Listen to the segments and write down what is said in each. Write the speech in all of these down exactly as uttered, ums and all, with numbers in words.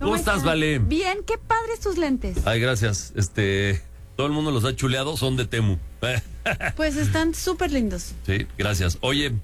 ¿Cómo, ¿Cómo estás, estás, Vale? Bien, qué padres tus lentes. Ay, gracias. Este, todo el mundo los ha chuleado, son de Temu. Pues están súper lindos. Sí, gracias. Oye,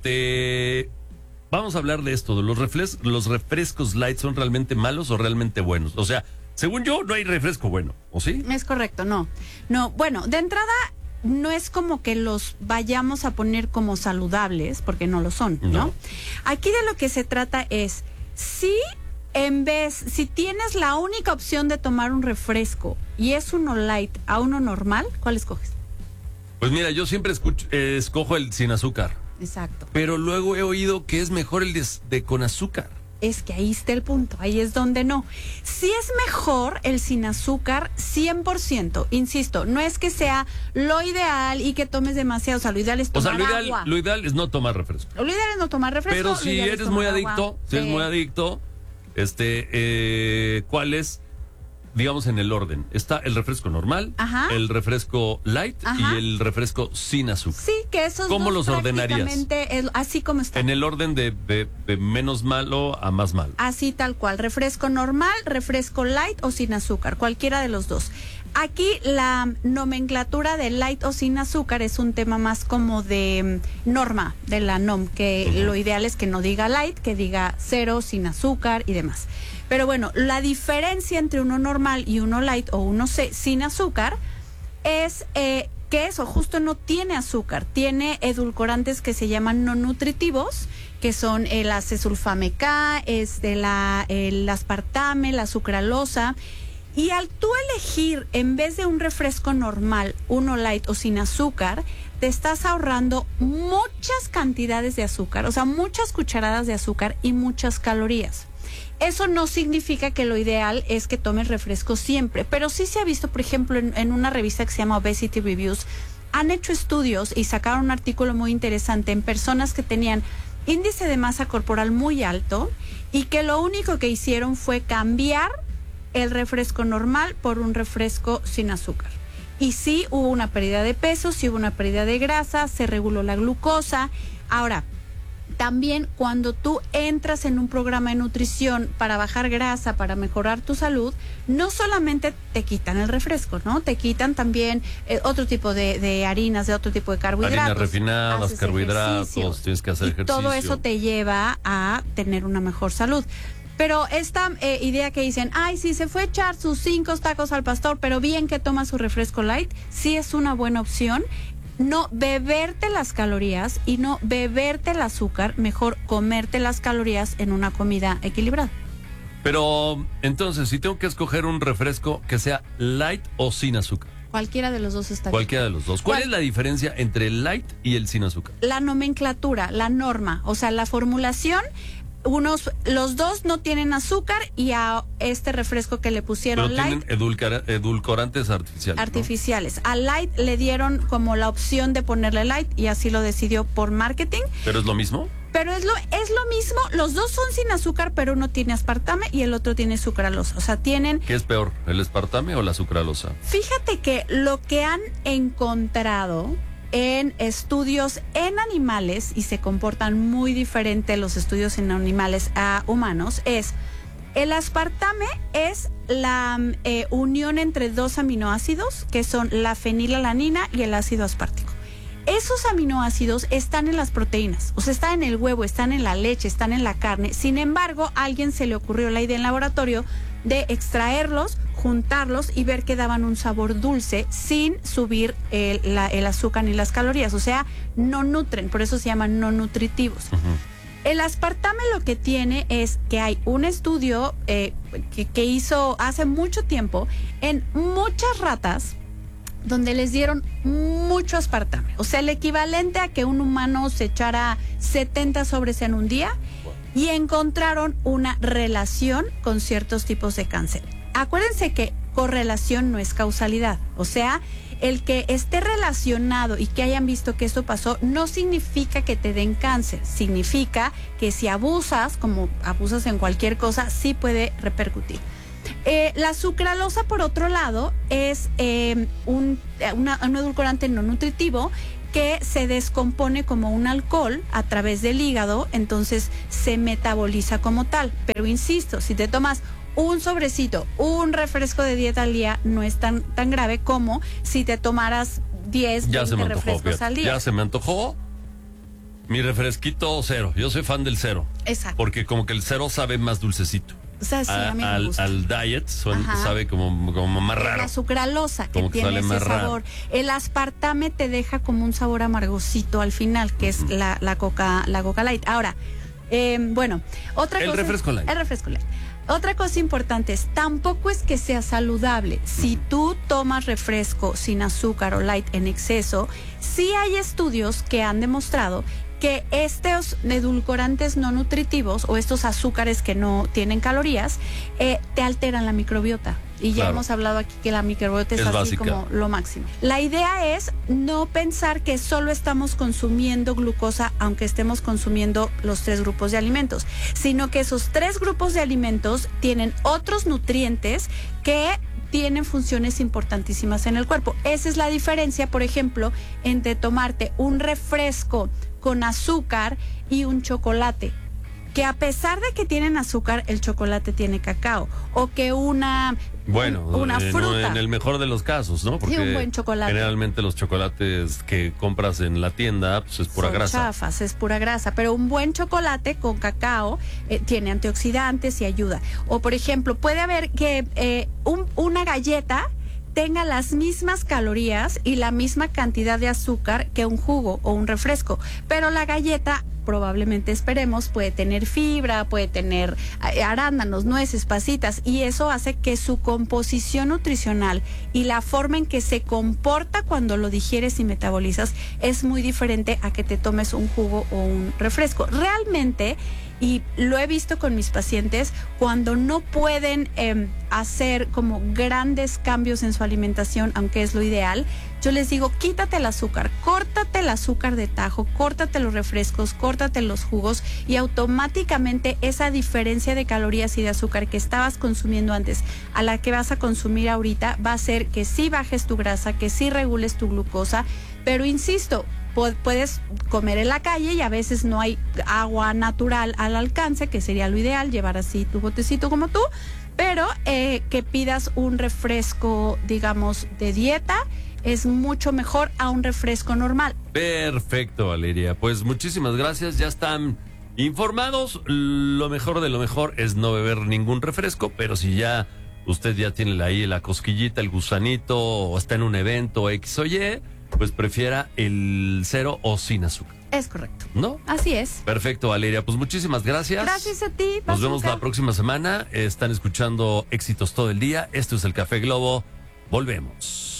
este, vamos a hablar de esto, de los refres los refrescos light, ¿son realmente malos o realmente buenos? O sea, según yo, no hay refresco bueno, ¿o sí? Es correcto, no. No, bueno, de entrada, no es como que los vayamos a poner como saludables, porque no lo son, ¿no? no. Aquí de lo que se trata es, si en vez, si tienes la única opción de tomar un refresco y es uno light a uno normal, ¿cuál escoges? Pues mira, yo siempre escucho, eh, escojo el sin azúcar. Exacto. Pero luego he oído que es mejor el de, de con azúcar. Es que ahí está el punto, ahí es donde no. Sí es mejor el sin azúcar cien por ciento, insisto, no es que sea lo ideal y que tomes demasiado, o sea, lo ideal es tomar agua. O sea, lo ideal, agua. lo ideal es no tomar refresco. Lo ideal es no tomar refresco. Pero si eres muy adicto, si eres muy adicto, este, eh, ¿cuál es? Digamos en el orden. Está el refresco normal, Ajá. el refresco light Ajá. y el refresco sin azúcar. Sí, que esos ¿Cómo dos los ordenarías? Es así como está. En el orden de, de, de menos malo a más malo. Así tal cual. Refresco normal, refresco light o sin azúcar. Cualquiera de los dos. Aquí la nomenclatura de light o sin azúcar es un tema más como de norma, de la N O M, que uh-huh. lo ideal es que no diga light, que diga cero, sin azúcar y demás. Pero bueno, la diferencia entre uno normal y uno light o uno sin azúcar es eh, que eso justo no tiene azúcar, tiene edulcorantes que se llaman no nutritivos, que son el acesulfame K, este, la, el aspartame, la sucralosa. Y al tú elegir, en vez de un refresco normal, uno light o sin azúcar, te estás ahorrando muchas cantidades de azúcar, o sea, muchas cucharadas de azúcar y muchas calorías. Eso no significa que lo ideal es que tomes refresco siempre, pero sí se ha visto, por ejemplo, en, en una revista que se llama Obesity Reviews, han hecho estudios y sacaron un artículo muy interesante en personas que tenían índice de masa corporal muy alto y que lo único que hicieron fue cambiar el refresco normal por un refresco sin azúcar. Y sí hubo una pérdida de peso, sí hubo una pérdida de grasa, se reguló la glucosa. Ahora, también cuando tú entras en un programa de nutrición para bajar grasa, para mejorar tu salud, no solamente te quitan el refresco, ¿no? Te quitan también eh, otro tipo de, de harinas, de otro tipo de carbohidratos. Harinas refinadas, carbohidratos, tienes que hacer y ejercicio. Todo eso te lleva a tener una mejor salud. Pero esta eh, idea que dicen, ay, sí, se fue a echar sus cinco tacos al pastor, pero bien que toma su refresco light, sí es una buena opción. No beberte las calorías y no beberte el azúcar, mejor comerte las calorías en una comida equilibrada. Pero entonces, si tengo que escoger un refresco que sea light o sin azúcar. Cualquiera de los dos está bien. Cualquiera de los dos. ¿Cuál, ¿Cuál es la diferencia entre el light y el sin azúcar? La nomenclatura, la norma, o sea, la formulación. Unos, los dos no tienen azúcar y a este refresco que le pusieron Pero light. Tienen edulcora, edulcorantes artificiales. Artificiales. ¿No? A light le dieron como la opción de ponerle light y así lo decidió por marketing. ¿Pero es lo mismo? Pero es lo, es lo mismo, los dos son sin azúcar, pero uno tiene aspartame y el otro tiene sucralosa. O sea, tienen. ¿Qué es peor, el aspartame o la sucralosa? Fíjate que lo que han encontrado en estudios en animales, y se comportan muy diferente los estudios en animales a humanos, es el aspartame es la eh, unión entre dos aminoácidos que son la fenilalanina y el ácido aspartico. Esos aminoácidos están en las proteínas, o sea, están en el huevo, están en la leche, están en la carne. Sin embargo, a alguien se le ocurrió la idea en laboratorio de extraerlos, juntarlos y ver que daban un sabor dulce sin subir el, la, el azúcar ni las calorías. O sea, no nutren, por eso se llaman no nutritivos. Uh-huh. El aspartame lo que tiene es que hay un estudio eh, que, que hizo hace mucho tiempo en muchas ratas donde les dieron mucho aspartame. O sea, el equivalente a que un humano se echara setenta sobres en un día, y encontraron una relación con ciertos tipos de cáncer. Acuérdense que correlación no es causalidad. O sea, el que esté relacionado y que hayan visto que esto pasó no significa que te den cáncer. Significa que si abusas, como abusas en cualquier cosa, sí puede repercutir. Eh, la sucralosa, por otro lado, es eh, un, una, un edulcorante no nutritivo que se descompone como un alcohol a través del hígado, entonces se metaboliza como tal. Pero insisto, si te tomas un sobrecito, un refresco de dieta al día, no es tan, tan grave como si te tomaras diez, ya veinte refrescos fíjate, al día. Ya se me antojó mi refresquito cero. Yo soy fan del cero. Exacto. Porque como que el cero sabe más dulcecito. O sea, sí, a, a mí me al, gusta. Al diet son, sabe como, como más raro. La sucralosa que, que tiene ese sabor. Raro. El aspartame te deja como un sabor amargosito al final, que uh-huh. es la, la coca, la Coca Light. Ahora, eh, bueno, otra el cosa. El refresco light. El refresco light. Otra cosa importante es, tampoco es que sea saludable. Si tú tomas refresco sin azúcar o light en exceso, sí hay estudios que han demostrado que estos edulcorantes no nutritivos o estos azúcares que no tienen calorías eh, te alteran la microbiota. Y ya claro. hemos hablado aquí que la microbiota es, es así básica. Como lo máximo. La idea es no pensar que solo estamos consumiendo glucosa, aunque estemos consumiendo los tres grupos de alimentos, sino que esos tres grupos de alimentos tienen otros nutrientes que tienen funciones importantísimas en el cuerpo. Esa es la diferencia, por ejemplo, entre tomarte un refresco con azúcar y un chocolate, que a pesar de que tienen azúcar, el chocolate tiene cacao, o que una bueno una eh, fruta. No, en el mejor de los casos, ¿no? Porque sí, un buen chocolate. Generalmente los chocolates que compras en la tienda, pues es pura Son grasa. chafas, es pura grasa, pero un buen chocolate con cacao eh, tiene antioxidantes y ayuda. O por ejemplo, puede haber que eh, un, una galleta tenga las mismas calorías y la misma cantidad de azúcar que un jugo o un refresco, pero la galleta probablemente, esperemos, puede tener fibra, puede tener arándanos, nueces, pasitas, y eso hace que su composición nutricional y la forma en que se comporta cuando lo digieres y metabolizas es muy diferente a que te tomes un jugo o un refresco. Realmente, y lo he visto con mis pacientes, cuando no pueden eh, hacer como grandes cambios en su alimentación, aunque es lo ideal, yo les digo, quítate el azúcar, córtate el azúcar de tajo, córtate los refrescos, córtate los jugos, y automáticamente esa diferencia de calorías y de azúcar que estabas consumiendo antes a la que vas a consumir ahorita va a hacer que sí bajes tu grasa, que sí regules tu glucosa, pero insisto, puedes comer en la calle y a veces no hay agua natural al alcance, que sería lo ideal, llevar así tu botecito como tú, pero eh, que pidas un refresco, digamos, de dieta, es mucho mejor a un refresco normal. Perfecto, Valeria. Pues muchísimas gracias, ya están informados. Lo mejor de lo mejor es no beber ningún refresco, pero si ya usted ya tiene ahí la cosquillita, el gusanito, o está en un evento X o Y, pues prefiera el cero o sin azúcar. Es correcto. ¿No? Así es. Perfecto, Valeria. Pues muchísimas gracias. Gracias a ti. Nos vemos la próxima semana. Están escuchando Éxitos todo el día. Esto es el Café Globo. Volvemos.